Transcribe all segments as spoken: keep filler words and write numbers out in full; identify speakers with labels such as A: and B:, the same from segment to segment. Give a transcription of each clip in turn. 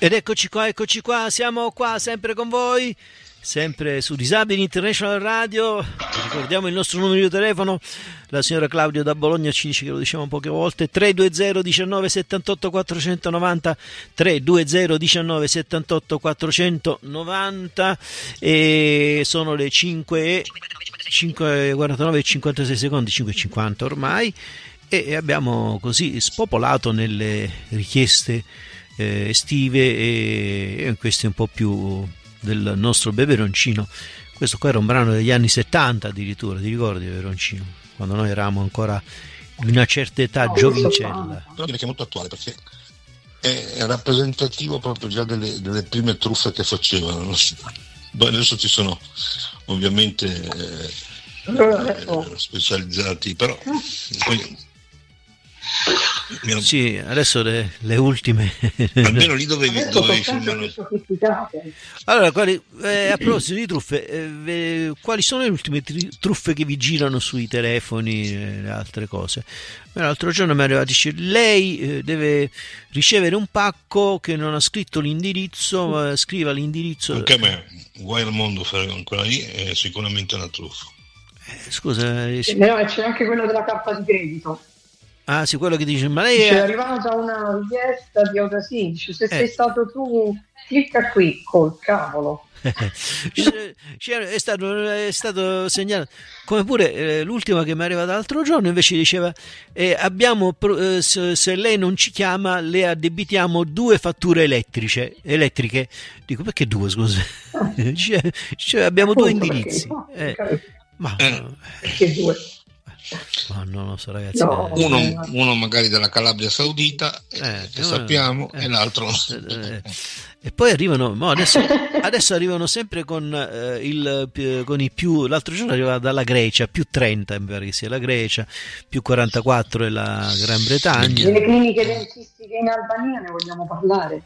A: Ed eccoci qua, eccoci qua, siamo qua sempre con voi, sempre su Disabili International Radio. Ricordiamo il nostro numero di telefono, la signora Claudia da Bologna ci dice che lo diciamo poche volte, tre due zero diciannove settantotto quattrocentonovanta, tre due zero diciannove settantotto quattrocentonovanta, e sono le cinque e quarantanove e cinquantasei secondi, cinque e cinquanta ormai, e abbiamo così spopolato nelle richieste Eh, estive e, e queste un po' più del nostro Beveroncino. Questo qua era un brano degli anni settanta addirittura, ti ricordi Beveroncino? Quando noi eravamo ancora di una certa età, no, giovincella.
B: Però direi che è molto attuale perché è rappresentativo proprio già delle, delle prime truffe che facevano. Poi adesso ci sono ovviamente eh, eh, specializzati, però poi,
A: sì, adesso le, le ultime
B: almeno lì dovevi, dovevi filmare.
A: Allora, quali, eh, a proposito di truffe, eh, quali sono le ultime tri- truffe che vi girano sui telefoni e le altre cose? L'altro giorno mi è arrivato, dice, lei eh, deve ricevere un pacco che non ha scritto l'indirizzo, ma scriva l'indirizzo.
B: Anche a me, guai al mondo fare ancora lì, è sicuramente una truffa.
A: Eh, scusa, eh, sì.
C: No, c'è anche quello della carta di credito.
A: Ah, sì, quello che dice, ma lei
C: è
A: è
C: arrivata una richiesta di autosin, se
A: eh.
C: sei stato tu clicca qui, col cavolo.
A: è, stato, è stato segnalato, come pure eh, l'ultima che mi è arrivata l'altro giorno invece diceva eh, abbiamo eh, se, se lei non ci chiama le addebitiamo due fatture elettriche elettriche dico perché due scusa cioè, cioè, abbiamo due indirizzi
C: perché,
A: eh, ma
B: eh.
C: perché due?
A: Ma no, no, so, ragazzi,
B: no, eh, uno, uno magari della Calabria Saudita, eh, che no, sappiamo, eh, e l'altro.
A: Eh, e poi arrivano, mo adesso, adesso arrivano sempre con, eh, il, con i più. L'altro giorno arriva dalla Grecia, più trenta, mi pare che sia la Grecia, più quarantaquattro è la Gran Bretagna.
C: Delle cliniche dentistiche in Albania ne vogliamo parlare?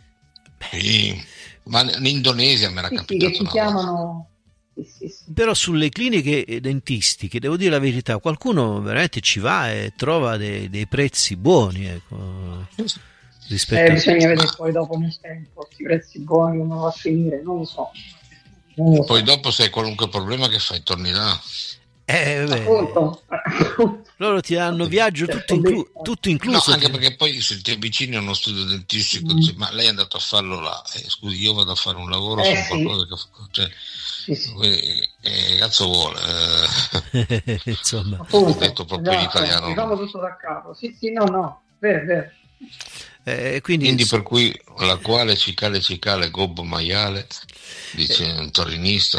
B: Sì, ma in Indonesia mi era
C: sì,
B: capitato.
C: Sì, che si chiamano. Sì, sì, sì.
A: Però sulle cliniche dentistiche devo dire la verità, qualcuno veramente ci va e trova dei, dei prezzi buoni, ecco, rispetto
C: eh, bisogna a... vedere poi dopo nel tempo questi prezzi buoni come va a finire, non lo so, non lo
B: poi
C: so.
B: Dopo se hai qualunque problema che fai torni là,
A: eh, beh, loro ti danno viaggio tutto, inclu- tutto incluso,
B: no, anche perché poi se ti avvicini a uno studio dentistico mm. dici, ma lei è andato a farlo là, eh, scusi io vado a fare un lavoro
C: eh,
B: su
C: sì.
B: qualcosa che cioè, sì, sì. Eh, cazzo vuole
A: eh. Insomma,
C: appunto,
B: detto proprio
C: esatto,
B: in italiano,
C: diciamo tutto da capo, sì sì no no vero vero.
A: Eh, quindi,
B: quindi per cui la quale cicale cicale gobbo maiale dice un torinista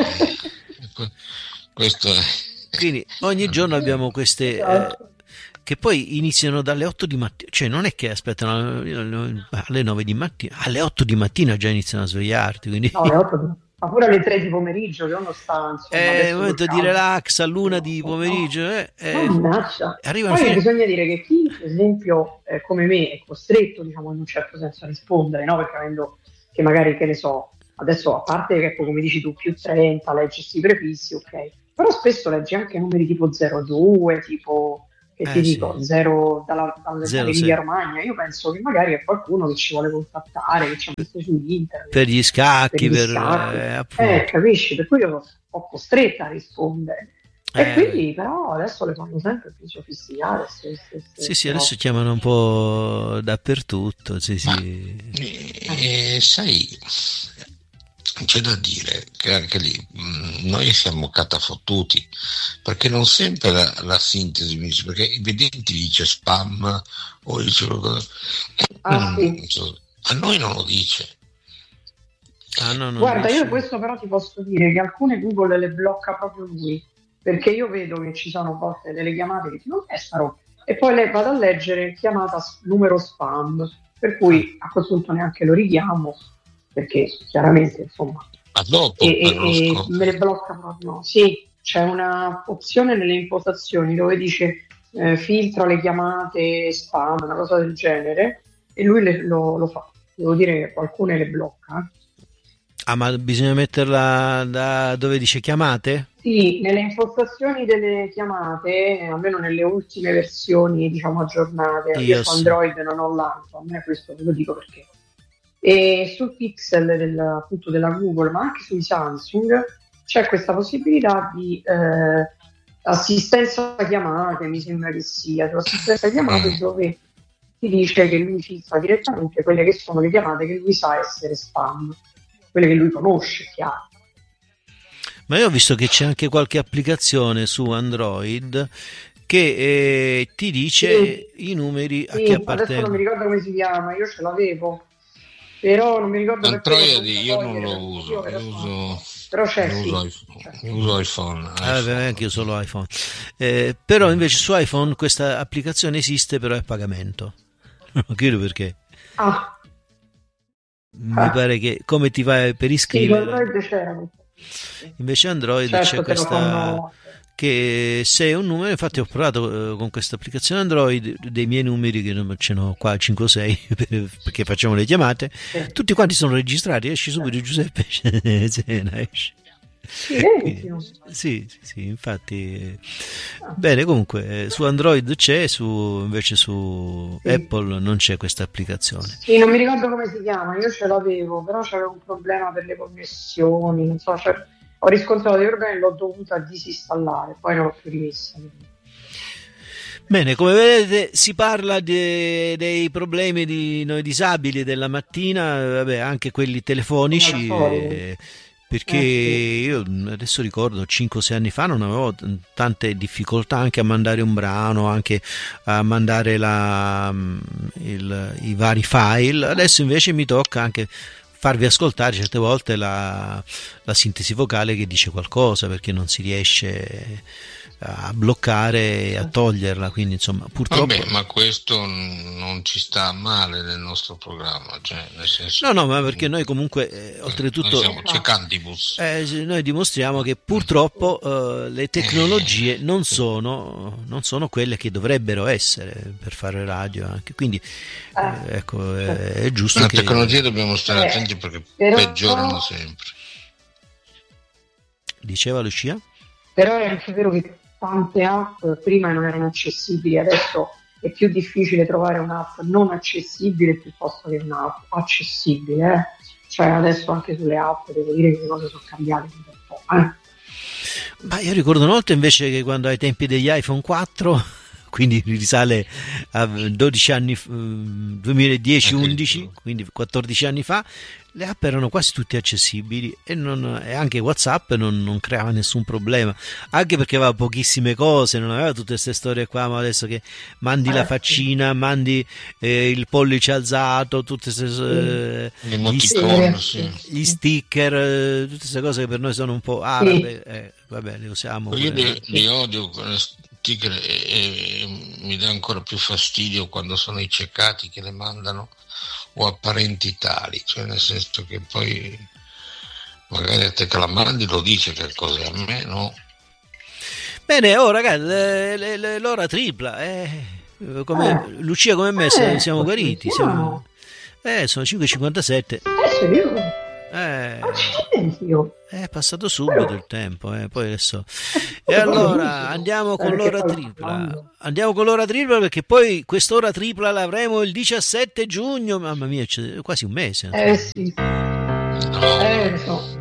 B: questo è
A: quindi ogni giorno abbiamo queste eh, che poi iniziano dalle otto di mattina, cioè non è che aspettano alle nove di mattina, alle otto di mattina già iniziano a svegliarti, quindi
C: no, alle otto di... ma pure alle tre di pomeriggio che uno sta insomma,
A: è il momento di relax all'una di pomeriggio eh, eh,
C: arrivano poi fino... bisogna dire che chi per esempio eh, come me è costretto diciamo in un certo senso a rispondere, no? Perché avendo che magari che ne so adesso a parte che ecco, come dici tu più trenta leggi questi prefissi, ok, però spesso leggi anche numeri tipo zero due, tipo che
A: eh,
C: ti
A: sì.
C: dico zero dalla, dall'Emilia Romagna. Io penso che magari è qualcuno che ci vuole contattare, che ci ha messo su internet
A: per gli scacchi, per, gli
C: per
A: scacchi.
C: Eh, eh, capisci? Per cui io sono un po' costretta a rispondere. E
A: eh,
C: quindi però adesso le fanno sempre più sofisticate. Se, se, se,
A: sì, sì, adesso chiamano un po' dappertutto. Sì, sì.
B: Ma, eh, sai, c'è da dire che anche lì mh, noi siamo catafottuti perché non sempre la, la sintesi mi dice, perché i vedenti dice spam o dice
C: ah, sì.
B: a noi non lo dice.
A: Ah, no, no,
C: guarda
A: dice.
C: Io questo però ti posso dire che alcune Google le blocca proprio lui, perché io vedo che ci sono a volte delle chiamate che ti non testano e poi le vado a leggere chiamata numero spam, per cui a questo punto neanche lo richiamo perché chiaramente insomma
B: ma dopo
C: e, e, e me le blocca proprio. Sì, c'è una opzione nelle impostazioni dove dice eh, filtra le chiamate spam, una cosa del genere, e lui le, lo, lo fa. Devo dire che qualcune le blocca.
A: Ah, ma bisogna metterla da dove dice chiamate?
C: Sì, nelle impostazioni delle chiamate, almeno nelle ultime versioni diciamo aggiornate, io, io su Android non ho l'auto, a me questo ve lo dico perché E sul Pixel del, appunto della Google, ma anche sui Samsung, c'è questa possibilità di eh, assistenza chiamate, mi sembra che sia, sull'assistenza chiamate dove ti dice che lui filtra direttamente quelle che sono le chiamate che lui sa essere spam, quelle che lui conosce, chiaro.
A: Ma io ho visto che c'è anche qualche applicazione su Android che eh, ti dice sì, i numeri a
C: sì,
A: chi appartengono.
C: Adesso non mi ricordo come si chiama, io ce l'avevo, però non mi ricordo
B: Android perché io non lo uso, io uso,
C: però c'è,
B: io
C: sì,
B: uso, iPhone, io uso iPhone, iPhone.
A: Eh, anche io solo iPhone, eh, però invece su iPhone questa applicazione esiste, però è a pagamento. Non chiedo perché.
C: Ah.
A: Mi ah. pare che come ti vai per iscrivere.
C: Sì, Android c'era.
A: Invece Android certo, c'è questa fanno... che se è un numero, infatti ho provato uh, con questa applicazione Android dei miei numeri che ce n'ho qua cinque o sei perché facciamo le chiamate, sì. Tutti quanti sono registrati, esci subito Giuseppe, se ne esce.
C: Sì,
A: Quindi, sì, sì, sì, infatti ah. Bene, comunque su Android c'è, su, invece su sì. Apple non c'è questa applicazione.
C: Sì, non mi ricordo come si chiama, io ce l'avevo, però c'avevo un problema per le connessioni, non so, cioè, ho riscontrato dei problemi e l'ho dovuta disinstallare, poi non l'ho più rimessa.
A: Bene, come vedete si parla de, dei problemi di noi disabili della mattina, vabbè, anche quelli telefonici, eh, perché eh, sì. Io adesso ricordo cinque o sei anni fa non avevo tante difficoltà anche a mandare un brano, anche a mandare la, il, i vari file, adesso invece mi tocca anche farvi ascoltare certe volte la, la sintesi vocale che dice qualcosa, perché non si riesce a bloccare e a toglierla, quindi insomma purtroppo.
B: Vabbè, ma questo non ci sta male nel nostro programma, cioè nel senso
A: no no ma perché noi comunque eh, oltretutto
B: noi siamo cecantibus,
A: eh, noi dimostriamo che purtroppo eh, le tecnologie non sono non sono quelle che dovrebbero essere per fare radio anche, quindi eh, ecco è, è giusto
B: la
A: che
B: tecnologia dobbiamo stare attenti perché peggiorano sempre,
A: diceva Lucia.
C: Però è anche vero che tante app prima non erano accessibili, adesso è più difficile trovare un'app non accessibile piuttosto che un'app accessibile, eh? Cioè adesso anche sulle app devo dire che le cose sono cambiate un po', eh?
A: Ma io ricordo una volta invece che quando ai tempi degli iPhone quattro, quindi risale a dodici anni, duemiladieci undici, quindi quattordici anni fa, le app erano quasi tutte accessibili e, non, e anche WhatsApp non, non creava nessun problema, anche perché aveva pochissime cose, non aveva tutte queste storie qua, ma adesso che mandi eh, la faccina, sì. mandi eh, il pollice alzato, tutte queste
B: eh, gli, st-
C: sì.
A: gli sticker, eh, tutte queste cose che per noi sono un po' arabe, sì. eh, vabbè, le usiamo.
B: Io li, li odio con le sticker e, e mi dà ancora più fastidio quando sono i ceccati che le mandano o apparenti tali, cioè nel senso che poi magari a te che la mandi lo dice che cosa è, a me no.
A: Bene, oh ragazzi, le, le, le, l'ora tripla, eh, come, eh. Lucia come me eh, siamo guariti, siamo, eh, sono cinque e cinquantasette. Eh, è passato subito il tempo, eh. Poi adesso e allora andiamo con l'ora tripla andiamo con l'ora tripla perché poi quest'ora tripla l'avremo il diciassette giugno, mamma mia, c'è quasi un mese,
C: eh sì, eh, so.